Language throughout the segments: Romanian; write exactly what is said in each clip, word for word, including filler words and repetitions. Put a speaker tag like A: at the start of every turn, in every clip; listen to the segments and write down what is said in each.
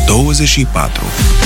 A: douăzeci și patru.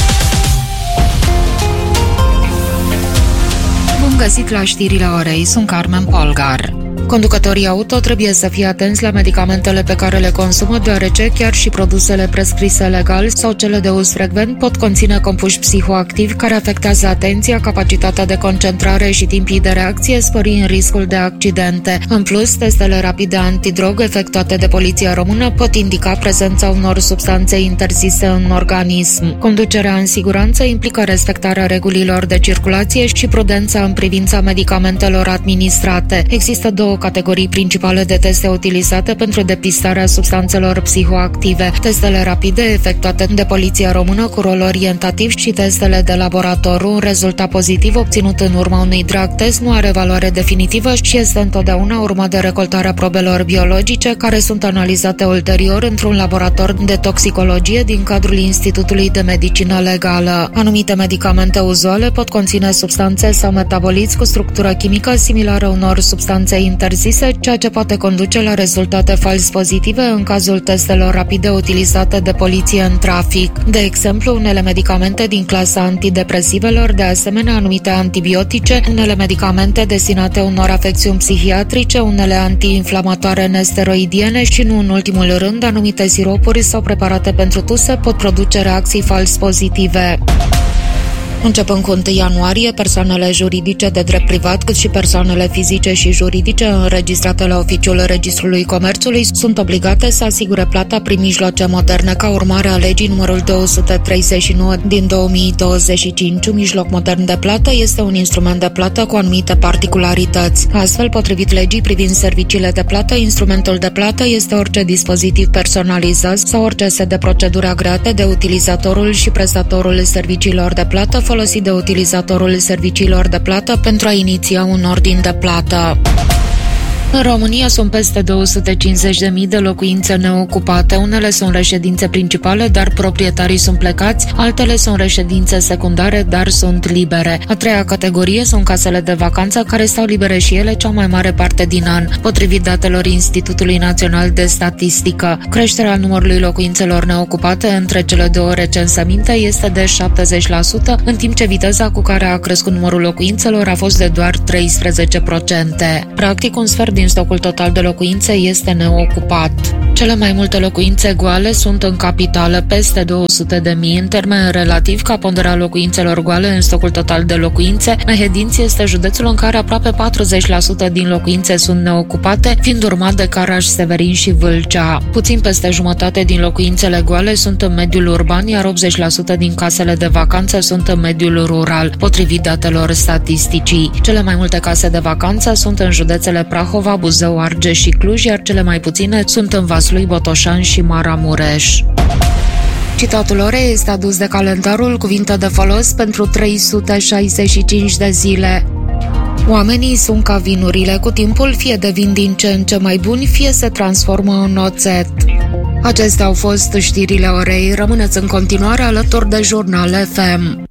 B: Bun găsit la știrile orei, sunt Carmen Polgar. Conducătorii auto trebuie să fie atenți la medicamentele pe care le consumă, deoarece chiar și produsele prescrise legal sau cele de uz frecvent pot conține compuși psihoactivi care afectează atenția, capacitatea de concentrare și timpii de reacție, sporind riscul de accidente. În plus, testele rapide antidrog efectuate de Poliția Română pot indica prezența unor substanțe interzise în organism. Conducerea în siguranță implică respectarea regulilor de circulație și prudența în privința medicamentelor administrate. Există două categorii principale de teste utilizate pentru depistarea substanțelor psihoactive: testele rapide efectuate de Poliția Română cu rol orientativ și testele de laborator. Un rezultat pozitiv obținut în urma unui drug test nu are valoare definitivă și este întotdeauna urmat de recoltarea probelor biologice, care sunt analizate ulterior într-un laborator de toxicologie din cadrul Institutului de Medicină Legală. Anumite medicamente uzuale pot conține substanțe sau metaboliți cu structură chimică similară unor substanțe interzise, ceea ce poate conduce la rezultate fals pozitive în cazul testelor rapide utilizate de poliție în trafic. De exemplu, unele medicamente din clasa antidepresivelor, de asemenea anumite antibiotice, unele medicamente destinate unor afecțiuni psihiatrice, unele antiinflamatoare nesteroidiene și, nu în ultimul rând, anumite siropuri sau preparate pentru tuse pot produce reacții fals pozitive. Începând cu întâi ianuarie, persoanele juridice de drept privat, cât și persoanele fizice și juridice înregistrate la Oficiul Registrului Comerțului sunt obligate să asigure plata prin mijloace moderne, ca urmare a legii numărul două sute treizeci și nouă din două mii douăzeci și cinci. Un mijloc modern de plată este un instrument de plată cu anumite particularități. Astfel, potrivit legii privind serviciile de plată, instrumentul de plată este orice dispozitiv personalizat sau orice set de proceduri agreate de utilizatorul și prestatorul serviciilor de plată folosit de utilizatorul serviciilor de plată pentru a iniția un ordin de plată. În România sunt peste două sute cincizeci de mii de locuințe neocupate. Unele sunt reședințe principale, dar proprietarii sunt plecați, altele sunt reședințe secundare, dar sunt libere. A treia categorie sunt casele de vacanță, care stau libere și ele cea mai mare parte din an, potrivit datelor Institutului Național de Statistică. Creșterea numărului locuințelor neocupate între cele două recensăminte este de șaptezeci la sută, în timp ce viteza cu care a crescut numărul locuințelor a fost de doar treisprezece la sută. Practic, un sfert din stocul total de locuințe este neocupat. Cele mai multe locuințe goale sunt în capitală, peste două sute de mii. În termen relativ, ca ponderea locuințelor goale în stocul total de locuințe, Mehedinți este județul în care aproape patruzeci la sută din locuințe sunt neocupate, fiind urmat de Caraș, Severin și Vâlcea. Puțin peste jumătate din locuințele goale sunt în mediul urban, iar optzeci la sută din casele de vacanță sunt în mediul rural, potrivit datelor statisticii. Cele mai multe case de vacanță sunt în județele Prahova, Buzău, Argeș și Cluj, iar cele mai puține sunt în Vaslui, Botoșani și Maramureș. Citatul orei este adus de calendarul Cuvinte de folos pentru trei sute șaizeci și cinci de zile. Oamenii sunt ca vinurile, cu timpul fie devin din ce în ce mai buni, fie se transformă în oțet. Acestea au fost știrile orei. Rămâneți în continuare alături de Jurnal F M.